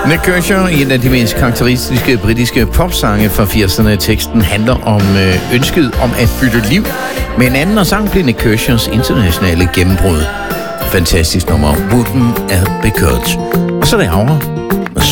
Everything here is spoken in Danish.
Nick Kershaw, en af de mest karakteristiske britiske popsange fra 80'erne. Teksten handler om ønsket om at bytte liv med en anden, og sang blev Nick Kershaws internationale gennembrud. Fantastisk nummer. Wouldn't it be good? Og så er det Aura.